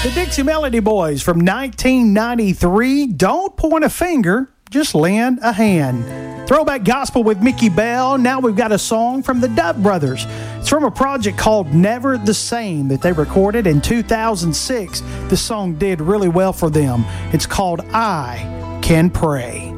The Dixie Melody Boys from 1993. Don't point a finger, just lend a hand. Throwback gospel with Mickey Bell. Now we've got a song from the Dove Brothers. It's from a project called Never the Same that they recorded in 2006. This song did really well for them. It's called I Can Pray.